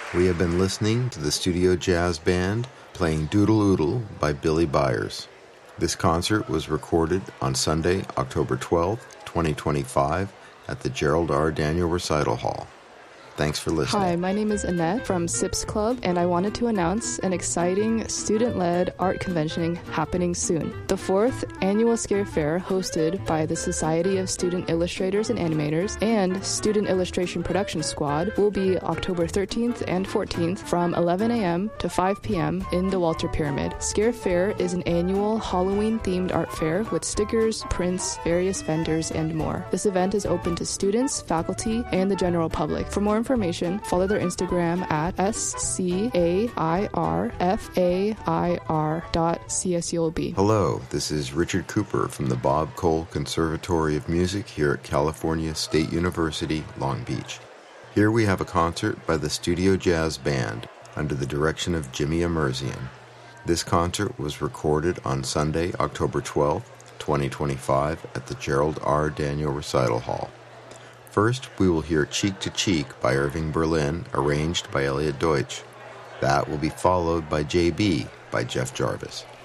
We have been listening to the Studio Jazz Band playing Doodle Oodle by Billy Byers. This concert was recorded on Sunday, October 12th, 2025 at the Gerald R. Daniel Recital Hall. Thanks for listening. Hi, my name is Annette from SIPS Club, and I wanted to announce an exciting student-led art convention happening soon. The 4th Annual Scare Fair, hosted by the Society of Student Illustrators and Animators and Student Illustration Production Squad, will be October 13th and 14th from 11 a.m. to 5 p.m. in the Walter Pyramid. Scare Fair is an annual Halloween-themed art fair with stickers, prints, various vendors, and more. This event is open to students, faculty, and the general public. For more information, follow their Instagram at SCAIRFAIR.CSULB. Hello, this is Richard Cooper from the Bob Cole Conservatory of Music here at California State University, Long Beach. Here we have a concert by the Studio Jazz Band under the direction of Jimmy Emerzian. This concert was recorded on Sunday, October 12th, 2025 at the Gerald R. Daniel Recital Hall. First, we will hear Cheek to Cheek by Irving Berlin, arranged by Elliot Deutsch. That will be followed by JB by Jeff Jarvis.